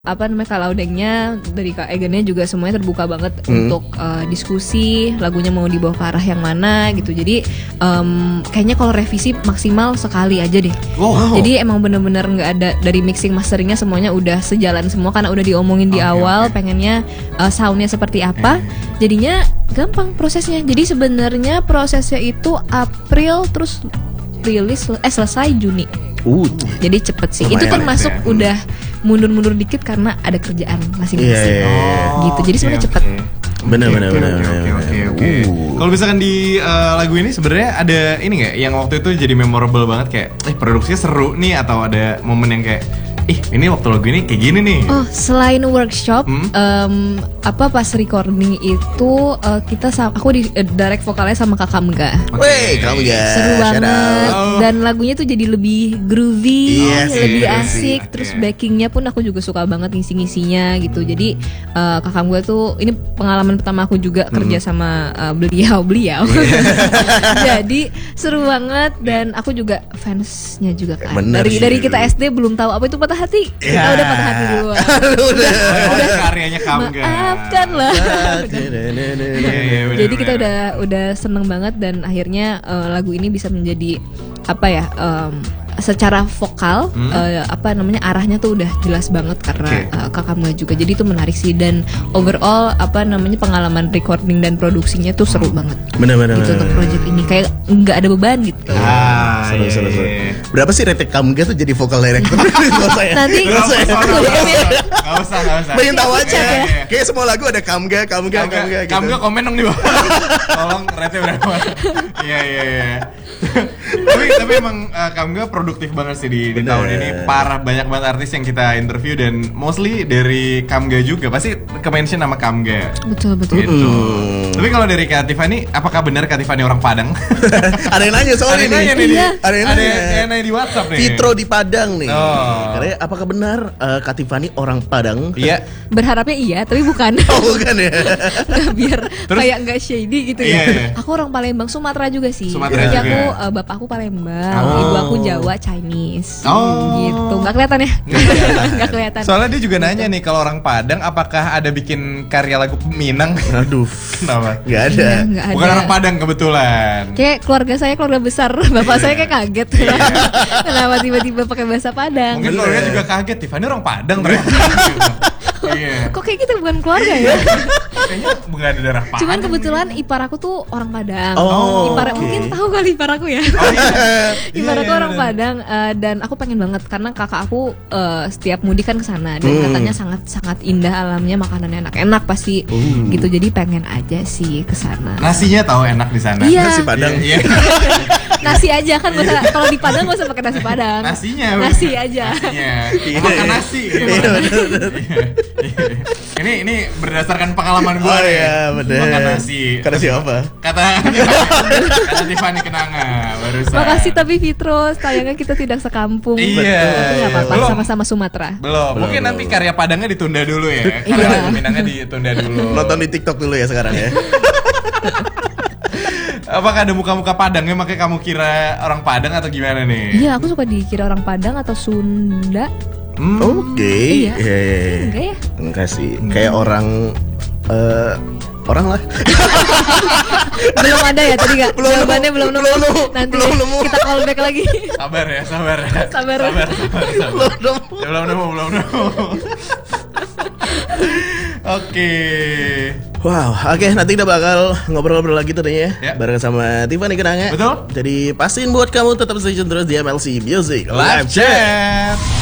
Kak Laudengnya dari Kak Egennya juga semuanya terbuka banget untuk diskusi lagunya mau dibawa ke arah yang mana gitu. Jadi kayaknya kalau revisi maksimal sekali aja deh. Wow. Jadi emang bener-bener nggak ada dari mixing masteringnya semuanya udah sejalan semua karena udah diomongin di awal pengennya soundnya seperti apa. Jadinya gampang prosesnya. Jadi sebenarnya prosesnya itu April terus rilis selesai Juni. Jadi cepet sih. Itu termasuk udah mundur-mundur dikit karena ada kerjaan masing-masing. Gitu. Jadi sebenarnya cepet. Benar. Kalau misalkan di lagu ini sebenarnya ada ini nggak yang waktu itu jadi memorable banget kayak produksinya seru nih atau ada momen yang kayak ini waktu lagu ini kayak gini nih. Oh, selain workshop, pas recording itu aku di direct vokalnya sama Kak Kamga. Wey, Kamga. Seru banget. Dan lagunya tuh jadi lebih groovy, lebih asik. Terus backingnya pun aku juga suka banget ngisi-ngisinya gitu. Jadi Kak Kamga tuh ini pengalaman pertama aku juga kerja sama beliau. Jadi seru banget dan aku juga fansnya juga kan. Dari kita SD belum tahu apa itu patah hati. Kita udah patah hati dulu. udah karyanya Kamga. Maafkanlah. Jadi kita udah seneng banget dan akhirnya lagu ini bisa menjadi secara vokal arahnya tuh udah jelas banget karena Kak Kamga juga. Jadi itu menarik sih dan overall pengalaman recording dan produksinya tuh seru banget. Benar. Gitu untuk project ini kayak nggak ada beban gitu. Seru. Berapa sih rated Kamga tuh jadi vocal director? Nanti nggak usah. Pengen tahu aja. Kayak semua lagu ada Kamga gitu. Kamga komen dong di bawah. Tolong rate berapa? Iya. Tapi emang Kamga produktif banget sih di tahun ini. Parah, banyak banget artis yang kita interview dan mostly dari Kamga juga. Pasti ke-mention nama Kamga. Betul. Gitu. Tapi kalau dari Kak Tiffany, apakah benar Kak Tiffany orang Padang? Ada yang nanya soal ini. Ada yang nanya di WhatsApp nih. Fitro di Padang nih. Karena apakah benar Kak Tiffany orang Padang? Iya. Berharapnya iya, tapi bukan. Bukan ya. Biar kayak nggak shady gitu ya. Iya. Aku orang Palembang, Sumatera juga sih. Sumatera Jadi juga. bapak aku Palembang, ibu aku Jawa, Chinese. Gitu. Nggak kelihatan ya? Nggak kelihatan. Soalnya dia juga nanya nih kalau orang Padang apakah ada bikin karya lagu Minang? Aduh. Kenapa? Nggak ada. Nggak ada. Bukan orang Padang kebetulan. Kayak keluarga saya keluarga besar, bapak saya kayak kaget. Kenapa tiba-tiba pakai bahasa Padang? Mungkin keluarga juga kaget, Tiffany orang Padang ternyata. Iya. Kok kayak gitu bukan keluarga ya? Kayaknya bukan ada darah Padang. Cuman kebetulan ipar aku tuh orang Padang. Mungkin tahu kali ipar aku ya. Ipar aku orang Padang dan aku pengen banget karena kakak aku setiap mudik kan ke sana dan katanya sangat indah alamnya, makanannya enak-enak pasti gitu. Jadi pengen aja sih ke sana. Nasinya tahu enak di sana. Iya. Nasi Padang. Iya. Nasi aja kan kalau di Padang gak usah pakai nasi Padang. Nasi aja. Makan nasi. Ini berdasarkan pengalaman gue. Bener. Makan nasi. Kata siapa? Kata Tiffany Kenanga barusan. Makasih tapi Fitro, sayangnya kita tidak sekampung. Iya. Tapi nggak apa-apa, Belum. sama-sama Sumatera. Belum. Mungkin nanti karya Padangnya ditunda dulu ya. Karya Minangnya ditunda dulu. Nonton di TikTok dulu ya sekarang ya. Apakah ada muka-muka Padangnya makanya kamu kira orang Padang atau gimana nih? Iya, aku suka dikira orang Padang atau Sunda. Oke. Iya. Enggak ya? Enggak sih. Kayak orang lah. Belum ada ya tadi nggak? Jawabannya belum nemu. Nanti belum nemu. kita call back lagi. Sabar ya. Belum nemu. Oke. Wow, oke, nanti kita bakal ngobrol-ngobrol lagi tentunya Ya. bareng sama Tiffany Kenanga. Betul. Jadi pastiin buat kamu tetap stay tune terus di MLC Music Live chat.